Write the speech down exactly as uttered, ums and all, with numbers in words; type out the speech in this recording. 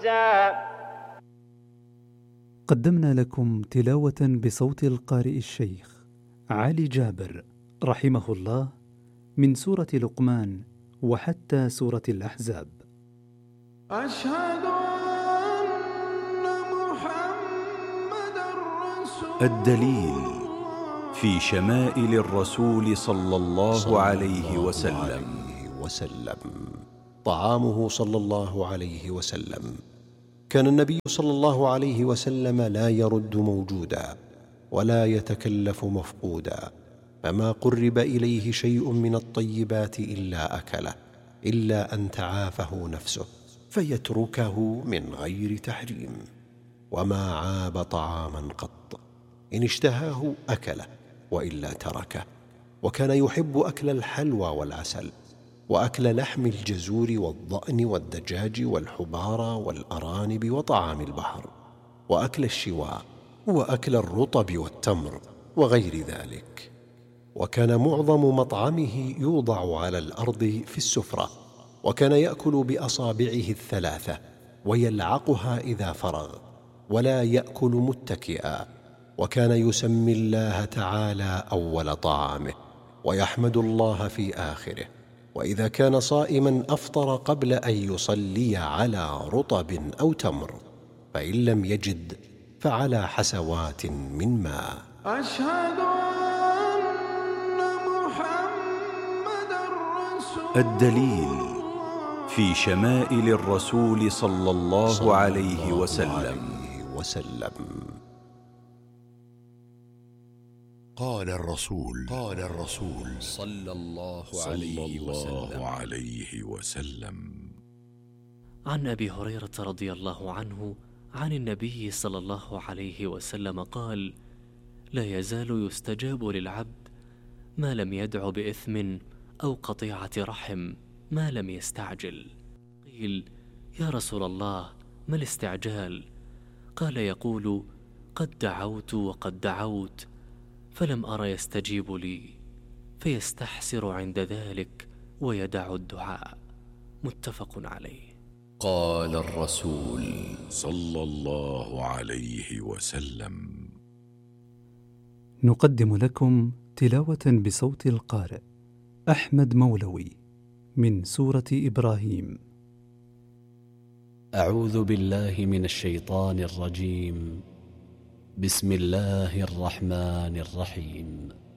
قدمنا لكم تلاوة بصوت القارئ الشيخ علي جابر رحمه الله من سورة لقمان وحتى سورة الأحزاب. أشهد أن محمدًا رسول الدليل في شمائل الرسول صلى الله عليه وسلم. وسلم طعامه صلى الله عليه وسلم. كان النبي صلى الله عليه وسلم لا يرد موجودا ولا يتكلف مفقودا، فما قرب إليه شيء من الطيبات إلا أكله، إلا أن تعافه نفسه فيتركه من غير تحريم. وما عاب طعاما قط، إن اشتهاه أكله وإلا تركه. وكان يحب أكل الحلوى والعسل، وأكل لحم الجزور والضأن والدجاج والحبارى والأرانب وطعام البحر، وأكل الشواء، وأكل الرطب والتمر وغير ذلك. وكان معظم مطعمه يوضع على الأرض في السفرة، وكان يأكل بأصابعه الثلاثة ويلعقها إذا فرغ، ولا يأكل متكئا. وكان يسمي الله تعالى أول طعامه، ويحمد الله في آخره. وإذا كان صائما أفطر قبل أن يصلي على رطب أو تمر، فإن لم يجد فعلى حسوات من ماء. أشهد أن محمدًا رسول الدليل في شمائل الرسول صلى الله عليه وسلم. وسلم. قال الرسول قال الرسول صلى الله صلى عليه الله وسلم عليه وسلم. عن أبي هريرة رضي الله عنه عن النبي صلى الله عليه وسلم قال: لا يزال يستجاب للعبد ما لم يدع بإثم أو قطيعة رحم ما لم يستعجل. قيل: يا رسول الله ما الاستعجال؟ قال: يقول قد دعوت وقد دعوت فلم أر يستجيب لي، فيستحسر عند ذلك ويدع الدعاء. متفق عليه. قال الرسول صلى الله عليه وسلم. نقدم لكم تلاوة بصوت القارئ أحمد مولوي من سورة إبراهيم. أعوذ بالله من الشيطان الرجيم. بسم الله الرحمن الرحيم.